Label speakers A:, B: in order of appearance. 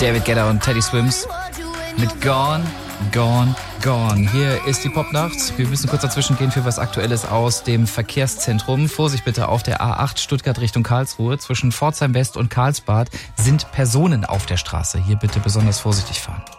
A: David Guetta und Teddy Swims mit Gone, Gone, Gone. Hier ist die Popnacht. Wir müssen kurz dazwischen gehen für was Aktuelles aus dem Verkehrszentrum. Vorsicht bitte auf der A8 Stuttgart Richtung Karlsruhe. Zwischen Pforzheim West und Karlsbad sind Personen auf der Straße. Hier bitte besonders vorsichtig fahren.